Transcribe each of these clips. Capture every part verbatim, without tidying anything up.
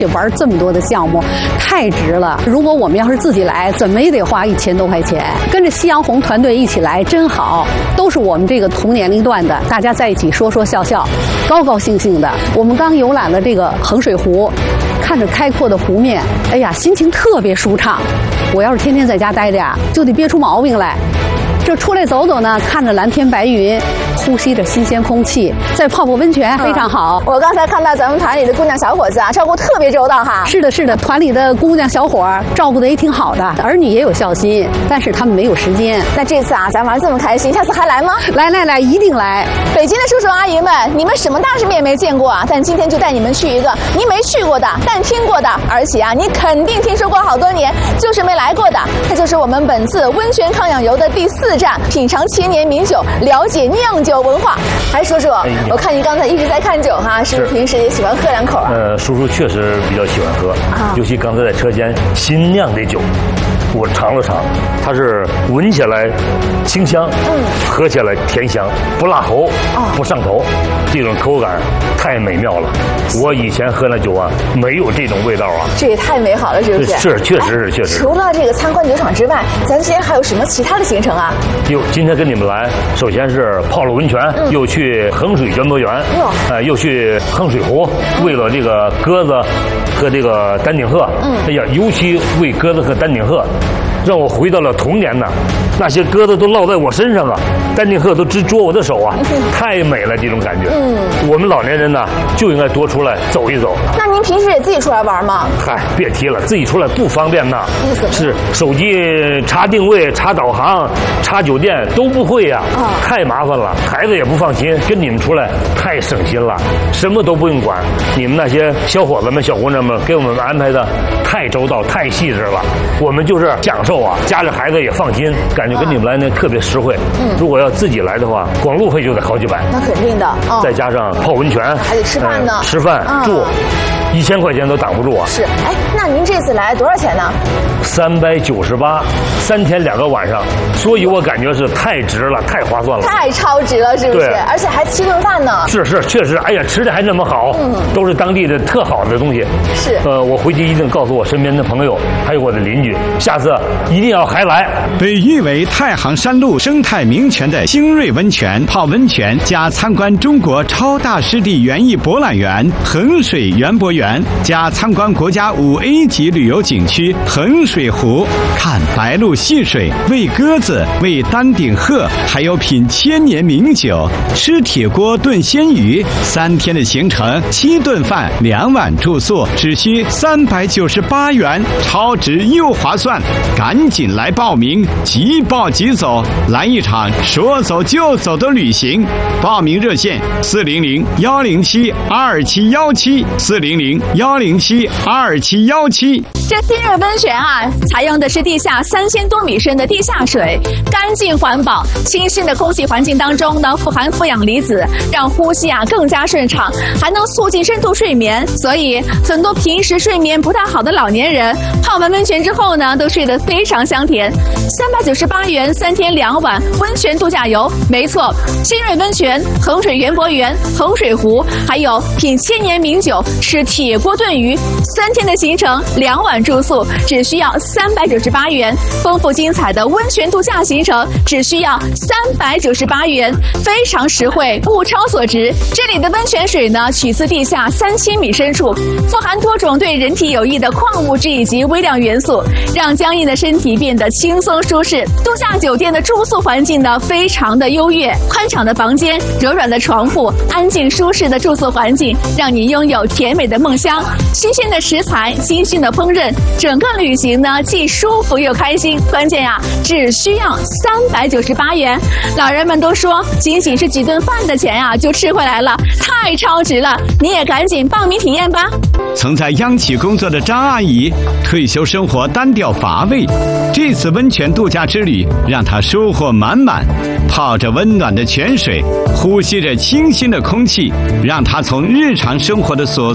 玩这么多的项目，太值了。如果我们要是自己来，怎么也得花一千多块钱。跟着夕阳红团队一起来，真好，都是我们这个同年龄段的，大家在一起说说笑笑，高高兴兴的。我们刚游览了这个衡水湖，看着开阔的湖面，哎呀，心情特别舒畅。我要是天天在家待着呀，就得憋出毛病来。这出来走走呢，看着蓝天白云，呼吸着新鲜空气，再泡泡温泉，非常好。 嗯、我刚才看到咱们团里的姑娘小伙子啊，照顾特别周到哈。 是的，是的，团里的姑娘小伙照顾的也挺好的，儿女也有孝心，但是他们没有时间。 那这次啊，咱玩这么开心，下次还来吗？ 来来来，一定来！ 北京的叔叔阿姨们，你们什么大世面没见过啊？但今天就带你们去一个你没去过的，但听过的，而且啊，你肯定听说过好多年，就是没来过的。它就是我们本次温泉抗氧游的第四站，品尝千年名酒，了解酿酒文化。哎，叔叔，哎、我看您刚才一直在看酒哈，是不是平时也喜欢喝两口啊？ 呃，叔叔确实比较喜欢喝，啊、尤其刚才在车间新酿的酒，我尝了尝，它是闻起来清香，嗯，喝起来甜香，不辣喉，哦、不上头，这种口感太美妙了。我以前喝那酒啊，没有这种味道啊。 这也太美好了，是不是？ 是，确实是，确实。 除了这个参观酒厂之外，咱今天还有什么其他的行程啊？ 哟，今天跟你们来，首先是泡了温泉，嗯、又去衡水园博园，呃，又去衡水湖，嗯、为了这个鸽子和这个丹顶鹤，嗯，哎呀，尤其为鸽子和丹顶鹤，让我回到了童年呐。那些鸽子都落在我身上啊，丹顶鹤都直啄我的手啊，嗯、太美了，这种感觉。嗯，我们老年人呢就应该多出来走一走。 那您平时也自己出来玩吗？ 嗨，别提了，自己出来不方便呐。是手机查定位、查导航、查酒店都不会呀、啊，啊、太麻烦了，孩子也不放心。跟你们出来太省心了，什么都不用管。你们那些小伙子们、小姑娘们给我们安排的太周到、太细致了，我们就是享受啊，家里孩子也放心，感觉跟你们来呢特别实惠。嗯，如果要自己来的话，光路费就得好几百。 那肯定的，哦、 再加上泡温泉， 还得吃饭呢， 呃、吃饭、嗯、住。一千块钱都挡不住啊！ 是，哎，那您这次来多少钱呢？ 三百九十八，三天两个晚上，所以我感觉是太值了，太划算了， 太超值了，是不是？对，而且还七顿饭呢。 是是，确实，哎呀，吃的还那么好，嗯，都是当地的特好的东西。 是， 呃，我回去一定告诉我身边的朋友，还有我的邻居，下次一定要还来。 被誉为太行山路生态名泉的新瑞温泉，泡温泉加参观中国超大湿地园艺博览园衡水园博园。加参观国家五 A 级旅游景区衡水湖，看白鹭戏水，喂鸽子，喂丹顶鹤，还有品千年名酒，吃铁锅炖鲜鱼。三天的行程，七顿饭，两晚住宿，只需三百九十八元，超值又划算。赶紧来报名，即报即走，来一场说走就走的旅行。报名热线：四零零幺零七二七幺七，四零零幺零七二七幺七。 这新瑞温泉啊，采用的是地下三千多米深的地下水，干净环保，清新的空气环境当中呢，富含负氧离子，让呼吸啊更加顺畅，还能促进深度睡眠。所以很多平时睡眠不太好的老年人，泡完温泉之后呢，都睡得非常香甜。三百九十八元三天两晚温泉度假游，没错，新瑞温泉、衡水园博园、衡水湖，还有品千年名酒、吃铁锅炖鱼，三天的行程，两晚住宿，只需要三百九十八元。丰富精彩的温泉度假行程，只需要三百九十八元，非常实惠，物超所值。这里的温泉水呢，取自地下三千米深处，富含多种对人体有益的矿物质以及微量元素，让僵硬的身体变得轻松舒适。度假酒店的住宿环境呢，非常的优越，宽敞的房间，柔软的床铺，安静舒适的住宿环境，让你拥有甜美的梦乡。新鲜的食材，新鲜的烹饪，整个旅行呢既舒服又开心。关键呀、啊，只需要三百九十八元。老人们都说，仅仅是几顿饭的钱啊，就吃回来了，太超值了！你也赶紧报名体验吧。 曾在央企工作的张阿姨，退休生活单调乏味，这次温泉度假之旅让她收获满满。泡着温暖的泉水，呼吸着清新的空气，让她从日常生活的琐碎和压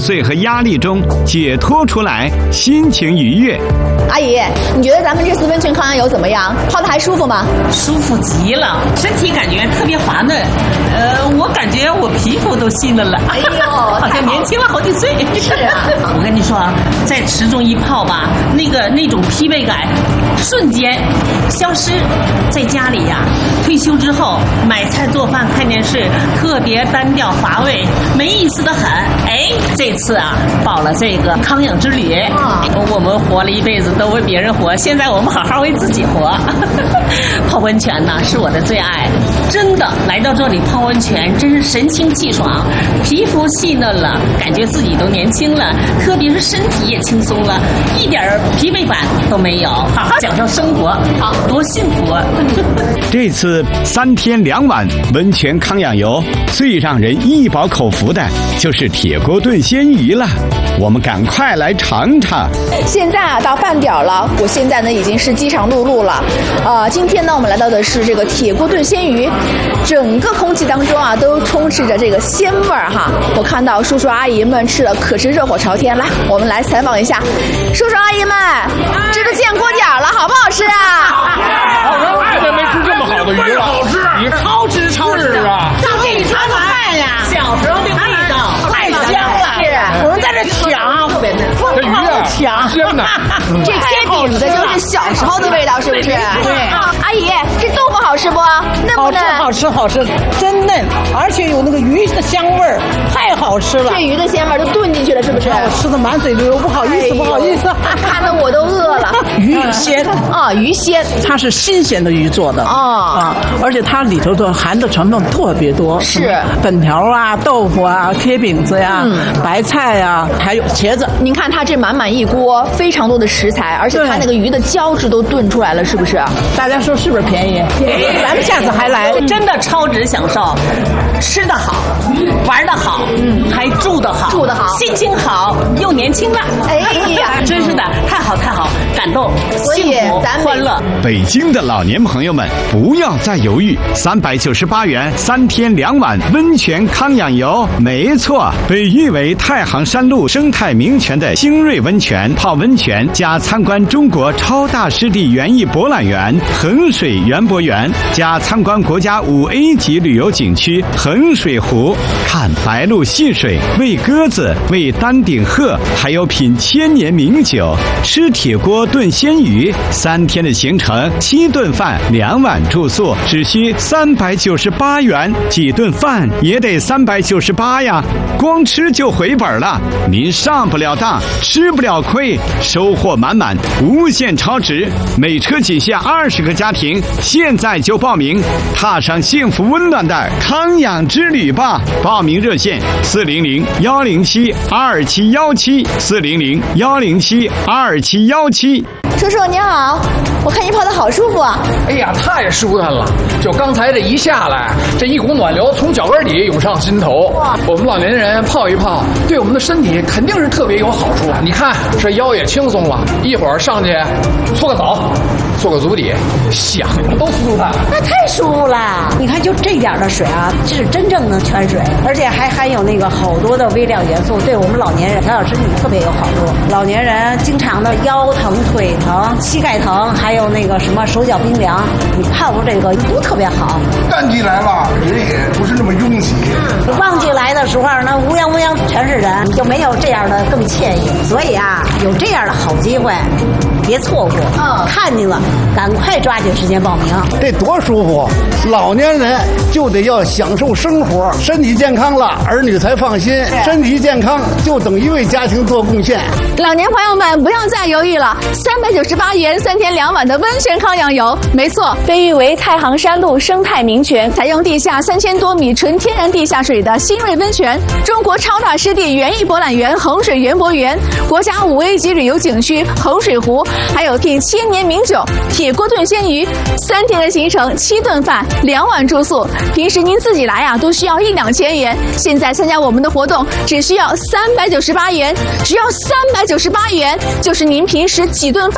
压力中解脱出来，心情愉悦。 阿姨，你觉得咱们这次温泉康阳油怎么样？泡的还舒服吗？ 舒服极了，身体感觉特别滑嫩。呃，我感觉我皮肤都细嫩了。哎呦，好像年轻了好几岁。 是啊， 我跟你说啊，在池中一泡吧，那个那种疲惫感瞬间消失。在家里呀、啊，退休之后买菜做饭看电视，特别单调乏味，没意思的很。哎，这次啊，报了这个康养之旅，啊、我们活了一辈子都为别人活，现在我们好好为自己活。泡温泉呢是我的最爱，真的来到这里泡温泉，真是神清气爽，皮肤细嫩了，感觉自己都年轻了，特别是身体也轻松了，一点疲惫感都没有，好好享受生活，好，多幸福啊！ 这次三天两晚温泉康养游，最让人一饱口福的就是铁锅炖鲜鱼了。我们赶快来尝尝。 现在啊，到饭点了，我现在呢已经是饥肠辘辘了。呃，今天呢，我们来到的是这个铁锅炖鲜鱼，整个空气当中啊都充斥着这个鲜味儿哈。我看到叔叔阿姨们吃的可是热火朝天，来，我们来采访一下叔叔阿姨们，这都见锅点了，好不好吃啊？ 我爱人没吃这么好的鱼了，好吃，你超值超值啊！ 上给你尝尝看呀， 小时候的味道太香了。是，我们在这抢， 这鱼啊， 抢鲜的。 这贴饼子就是小时候的味道，是不是？ 对。 阿姨，这豆腐好吃不？嫩不嫩？ 好吃，好吃，好吃，真嫩，而且有那个鱼的香味儿，太好吃了。 这鱼的鲜味都炖进去了，是不是？ 我吃的满嘴流油，不好意思，不好意思， 看得我都饿了。 鱼鲜啊，鱼鲜， 它是新鲜的鱼做的哦啊，而且它里头的含的成分特别多， 是粉条啊、豆腐啊、贴饼子呀、嗯、白菜呀，还有茄子。 您看它这满满一锅，非常多的食材，而且它那个鱼的胶质都炖出来了，是不是？ 大家说是不是便宜？便宜，咱们下次还来。 真的超值享受，吃得好，玩得好，嗯，还住得好， 住得好， 心情好，又年轻了。 哎呀， 真是的，太好太好，感动， 幸福，欢乐。 北京的老年朋友们，不要再犹豫，三百九十八元三天两晚温泉康养游，没错，被誉为太行山路生态名泉的新锐温泉，泡温泉加参观中国超大湿地园艺博览园衡水园博园，加参观国家五 A 级旅游景区衡水湖，看白鹭戏水，喂鸽子，喂丹顶鹤，还有品千年名酒，吃铁锅炖鲜鱼，三天的行程，七顿饭，两晚住宿，只需三百九十八元，几顿饭也得三百九十八呀，光吃就回本了。您上不了当，吃不了亏，收获满满，无限超值。每车仅限二十个家庭，现在就报名，踏上幸福温暖的康养之旅吧！报名热线：四零零幺零七二七幺七，四零零幺零七二七幺七。 叔叔您好，我看您泡的好舒服啊！ 哎呀，太舒坦了！就刚才这一下来，这一股暖流从脚跟底涌上心头。我们老年人泡一泡，对我们的身体肯定是特别有好处。你看，这腰也轻松了，一会儿上去搓个澡，做个足底，想着都舒坦。 那太舒服了！你看，就这点的水啊，是真正的泉水，而且还含有那个好多的微量元素，对我们老年人调养身体特别有好处。老年人经常的腰疼、腿疼、膝盖疼，还有那个什么手脚冰凉，你泡过这个都特别好。 淡季来了，人也不是那么拥挤。 旺季来的时候，那乌泱乌泱全是人，就没有这样的更惬意。所以啊，有这样的好机会，别错过。嗯，看见了，赶快抓紧时间报名。 这多舒服！老年人就得要享受生活，身体健康了，儿女才放心。身体健康就等于为家庭做贡献。 老年朋友们，不要再犹豫了，三百九十八元三天两晚的温泉康养游，没错，被誉为太行山路生态名泉，采用地下三千多米纯天然地下水的新锐温泉，中国超大湿地园艺博览园衡水园博园，国家五 A 级旅游景区衡水湖，还有品千年名酒铁锅炖鲜鱼，三天的行程，七顿饭，两晚住宿。平时您自己来啊，都需要一两千元，现在参加我们的活动，只需要三百九十八元，只要三百九十八元，就是您平时几顿饭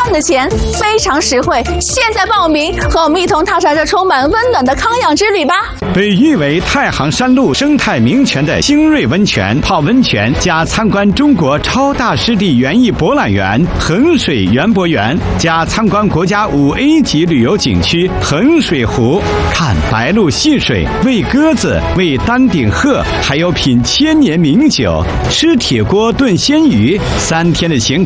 万的钱，非常实惠。现在报名，和我们一同踏上这充满温暖的康养之旅吧。 被誉为太行山路生态名泉的新锐温泉，泡温泉加参观中国超大湿地园艺博览园衡水园博园，加参观国家五 A 级旅游景区衡水湖，看白鹭戏水，喂鸽子，喂丹顶鹤，还有品千年名酒，吃铁锅炖鲜鱼。三天的行程